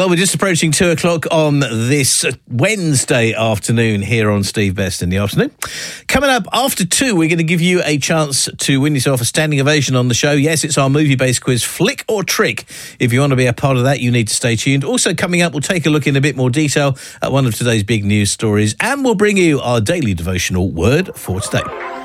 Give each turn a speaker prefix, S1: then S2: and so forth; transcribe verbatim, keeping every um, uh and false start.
S1: Well, we're just approaching two o'clock on this Wednesday afternoon here on Steve Best in the Afternoon. Coming up after two, we're going to give you a chance to win yourself a standing ovation on the show. Yes, it's our movie-based quiz, Flick or Trick. If you want to be a part of that, you need to stay tuned. Also coming up, we'll take a look in a bit more detail at one of today's big news stories, and we'll bring you our daily devotional word for today.